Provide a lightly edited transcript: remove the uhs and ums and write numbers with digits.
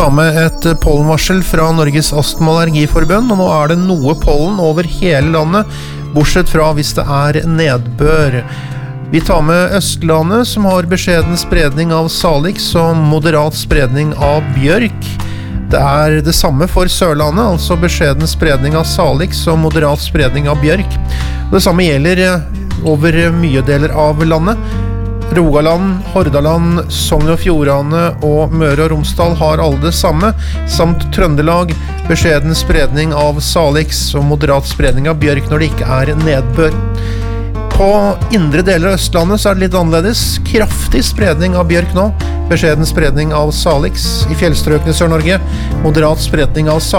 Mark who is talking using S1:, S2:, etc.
S1: Med et pollenvarsel fra Norges Astma- og Allergiforbund, og nå det noe pollen over hele landet, bortsett fra hvis det nedbør. Vi tar med Østlandet, som har beskjeden spredning av salix og moderat spredning av bjørk. Det det samme for Sørlandet, altså beskjeden spredning av salix og moderat spredning av bjørk. Det samme gjelder over mye deler av landet. Rogaland, Hordaland, Sogn og Fjordane og Møre og Romsdal har alle det samme, samt Trøndelag, beskjeden spredning av salix og moderat spredning av bjørk når det ikke nedbør. På indre deler av Østlandet så det litt annerledes. Kraftig spredning av bjørk nå, beskjeden spredning av salix. I fjellstrøkene i Sør-Norge, moderat spredning av salix.